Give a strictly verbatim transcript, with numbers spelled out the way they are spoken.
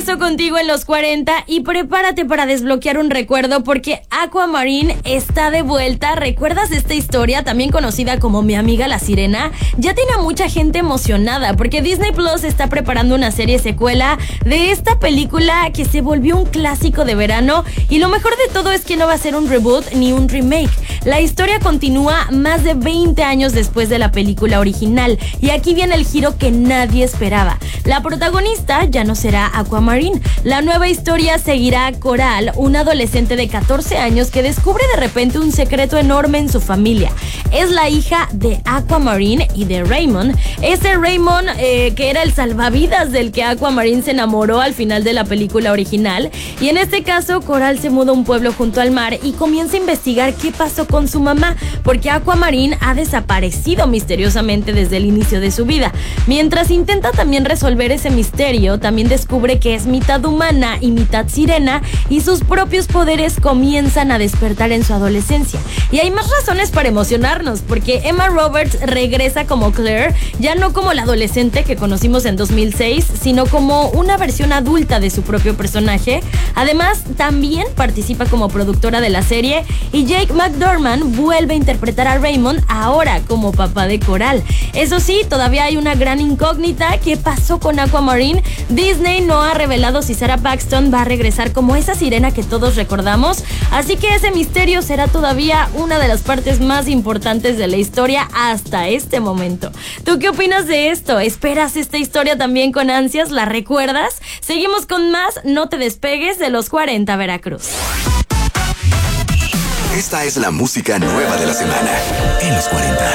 regreso contigo en los cuarenta y prepárate para desbloquear un recuerdo porque Aquamarine está de vuelta. ¿Recuerdas esta historia, también conocida como Mi amiga la sirena? Ya tiene a mucha gente emocionada porque Disney Plus está preparando una serie secuela de esta película que se volvió un clásico de verano, y lo mejor de todo es que no va a ser un reboot ni un remake. La historia continúa más de veinte años después de la película original, y aquí viene el giro que nadie esperaba. La protagonista ya no será Aquamarine. La nueva historia seguirá a Coral, una adolescente de catorce años que descubre de repente un secreto enorme en su familia. Es la hija de Aquamarine y de Raymond, ese Raymond eh, que era el salvavidas del que Aquamarine se enamoró al final de la película original. Y en este caso, Coral se muda a un pueblo junto al mar y comienza a investigar qué pasó con su mamá, porque Aquamarine ha desaparecido misteriosamente desde el inicio de su vida. Mientras intenta también resolver ese misterio, también descubre que es mitad humana y mitad sirena, y sus propios poderes comienzan a despertar en su adolescencia. Y hay más razones para emocionarnos, porque Emma Roberts regresa como Claire, ya no como la adolescente que conocimos en dos mil seis, sino como una versión adulta de su propio personaje. Además, también participa como productora de la serie, y Jake McDorman vuelve a interpretar a Raymond, ahora como papá de Coral. Eso sí, todavía hay una gran incógnita: ¿qué pasó con Aquamarine? Disney no ha revelado si Sarah Paxton va a regresar como esa sirena que todos recordamos, así que ese misterio será todavía una de las partes más importantes de la historia hasta este momento. ¿Tú qué opinas de esto? ¿Esperas esta historia también con ansias? ¿La recuerdas? Seguimos con más. No te despegues de los cuarenta Veracruz. Esta es la música nueva de la semana en los cuarenta.